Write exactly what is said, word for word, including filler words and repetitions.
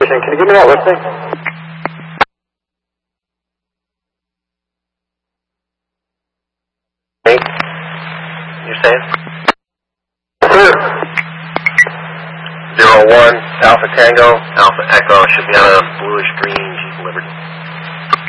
Can you give me that listing? Hey, you're saying? Sir. Zero one, Alpha Tango, Alpha Echo, should be on a bluish green